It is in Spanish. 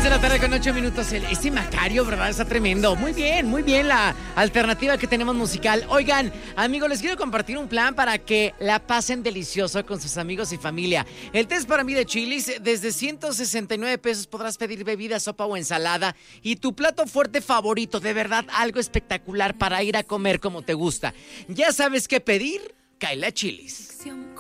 2 de la tarde con 8 minutos. Este Macario, ¿verdad? Está tremendo. Muy bien la alternativa que tenemos musical. Oigan, amigos, les quiero compartir un plan para que la pasen delicioso con sus amigos y familia. El test para mí de Chili's, desde 169 pesos podrás pedir bebida, sopa o ensalada. Y tu plato fuerte favorito, de verdad, algo espectacular para ir a comer como te gusta. ¿Ya sabes qué pedir? Cáele a Chili's.